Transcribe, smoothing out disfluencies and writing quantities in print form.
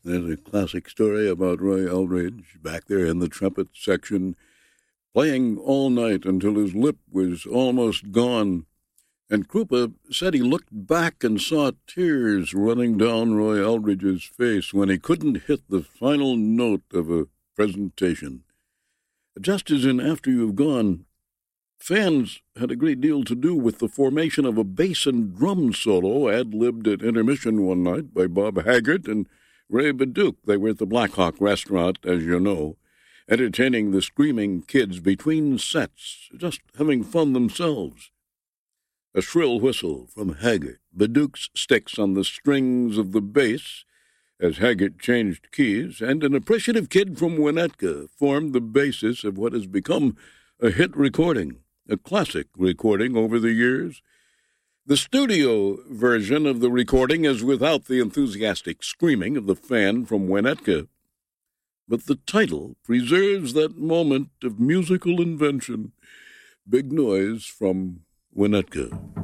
There's a classic story about Roy Eldridge back there in the trumpet section, playing all night until his lip was almost gone. And Krupa said he looked back and saw tears running down Roy Eldridge's face when he couldn't hit the final note of a presentation. Just as in After You've Gone, fans had a great deal to do with the formation of a bass and drum solo ad-libbed at intermission one night by Bob Haggart and Ray Baduch. They were at the Black Hawk restaurant, as you know, entertaining the screaming kids between sets, just having fun themselves. A shrill whistle from Haggart, Baduch's sticks on the strings of the bass as Haggart changed keys, and an appreciative kid from Winnetka formed the basis of what has become a hit recording, a classic recording over the years. The studio version of the recording is without the enthusiastic screaming of the fan from Winnetka, but the title preserves that moment of musical invention. Big Noise from Winnetka.